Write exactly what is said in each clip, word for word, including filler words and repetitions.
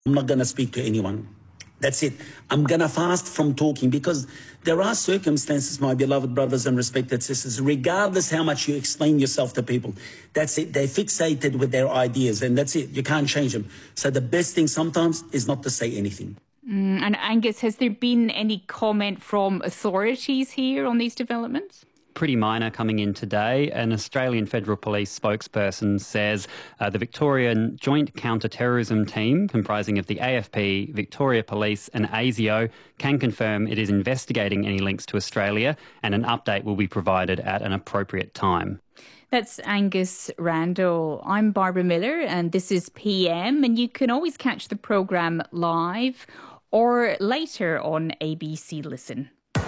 I'm not going to speak to anyone. That's it. I'm going to fast from talking because there are circumstances, my beloved brothers and respected sisters, regardless how much you explain yourself to people. That's it. They're fixated with their ideas and that's it. You can't change them. So the best thing sometimes is not to say anything. Mm, and Angus, has there been any comment from authorities here on these developments? Pretty minor coming in today. An Australian Federal Police spokesperson says uh, the Victorian Joint Counter-Terrorism Team, comprising of the A F P, Victoria Police and ASIO, can confirm it is investigating any links to Australia and an update will be provided at an appropriate time. That's Angus Randall. I'm Barbara Miller and this is P M, and you can always catch the programme live or later on A B C Listen.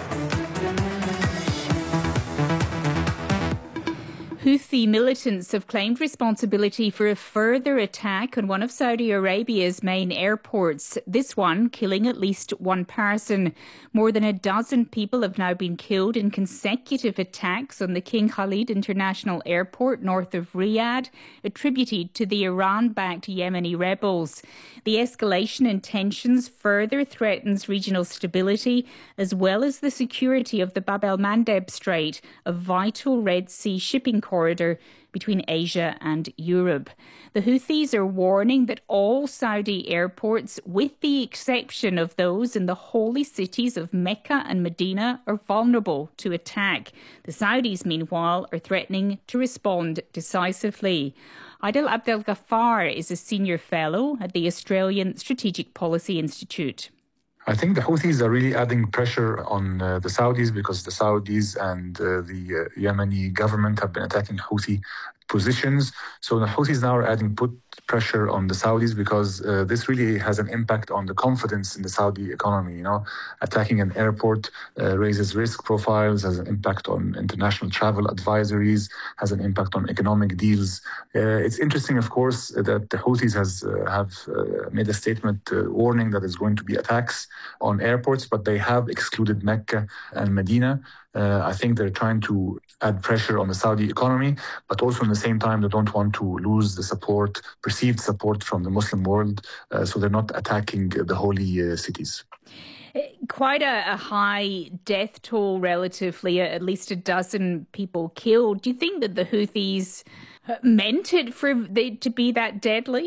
Houthi militants have claimed responsibility for a further attack on one of Saudi Arabia's main airports, this one killing at least one person. More than a dozen people have now been killed in consecutive attacks on the King Khalid International Airport north of Riyadh, attributed to the Iran-backed Yemeni rebels. The escalation in tensions further threatens regional stability as well as the security of the Bab el-Mandeb Strait, a vital Red Sea shipping corridor corridor between Asia and Europe. The Houthis are warning that all Saudi airports, with the exception of those in the holy cities of Mecca and Medina, are vulnerable to attack. The Saudis, meanwhile, are threatening to respond decisively. Adel Abdel Ghaffar is a senior fellow at the Australian Strategic Policy Institute. I think the Houthis are really adding pressure on uh, the Saudis because the Saudis and uh, the uh, Yemeni government have been attacking Houthi positions. So the Houthis now are adding put pressure on the Saudis because uh, this really has an impact on the confidence in the Saudi economy. You know, attacking an airport uh, raises risk profiles, has an impact on international travel advisories, has an impact on economic deals. Uh, it's interesting, of course, that the Houthis has uh, have uh, made a statement uh, warning that there's going to be attacks on airports, but they have excluded Mecca and Medina. Uh, I think they're trying to add pressure on the Saudi economy, but also at the same time, they don't want to lose the support, perceived support from the Muslim world, uh, so they're not attacking the holy uh, cities. Quite a, a high death toll relatively, at least a dozen people killed. Do you think that the Houthis meant it for it to be that deadly?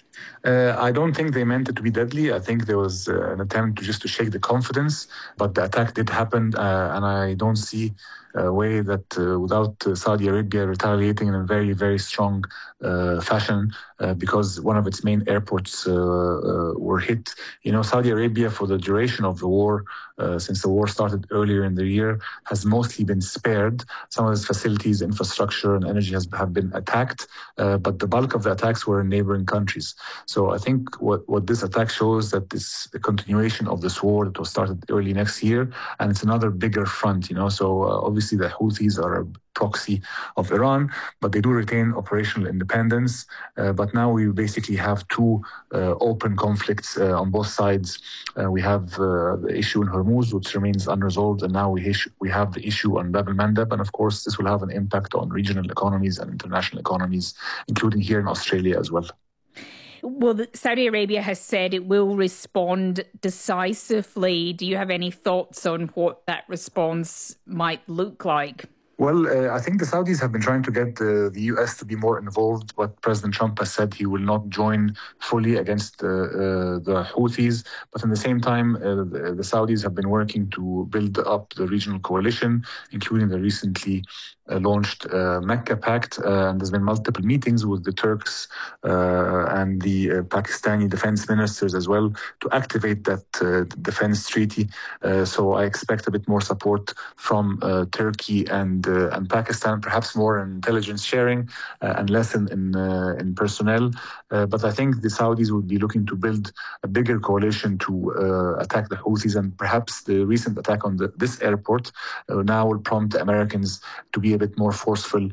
Uh, I don't think they meant it to be deadly. I think there was uh, an attempt to just to shake the confidence, but the attack did happen, uh, and I don't see a way that uh, without uh, Saudi Arabia retaliating in a very, very strong uh, fashion uh, because one of its main airports uh, uh, were hit. You know, Saudi Arabia, for the duration of the war, uh, since the war started earlier in the year, has mostly been spared. Some of its facilities, infrastructure and energy has, have been attacked, uh, but the bulk of the attacks were in neighboring countries. So I think what, what this attack shows that this the continuation of this war that was started early next year, and it's another bigger front, you know, so uh, obviously the Houthis are a proxy of Iran, but they do retain operational independence. Uh, but now we basically have two uh, open conflicts uh, on both sides. Uh, we have uh, the issue in Hormuz, which remains unresolved, and now we, issue, we have the issue on Bab el-Mandeb, and of course this will have an impact on regional economies and international economies, including here in Australia as well. Well, Saudi Arabia has said it will respond decisively. Do you have any thoughts on what that response might look like? Well, uh, I think the Saudis have been trying to get uh, the U S to be more involved, but President Trump has said he will not join fully against uh, uh, the Houthis. But at the same time, uh, the, the Saudis have been working to build up the regional coalition, including the recently uh, launched uh, Mecca Pact. Uh, and there's been multiple meetings with the Turks uh, and the uh, Pakistani defense ministers as well to activate that uh, defense treaty. Uh, so I expect a bit more support from uh, Turkey and Uh, and Pakistan, perhaps more in intelligence sharing uh, and less in in, uh, in personnel. Uh, but I think the Saudis would be looking to build a bigger coalition to uh, attack the Houthis, and perhaps the recent attack on the, this airport uh, now will prompt the Americans to be a bit more forceful.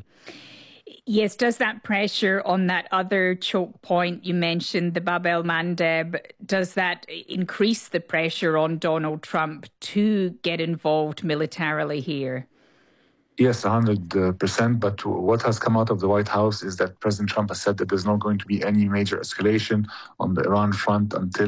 Yes, does that pressure on that other choke point you mentioned, the Bab el-Mandeb, does that increase the pressure on Donald Trump to get involved militarily here? Yes, one hundred percent. But what has come out of the White House is that President Trump has said that there's not going to be any major escalation on the Iran front until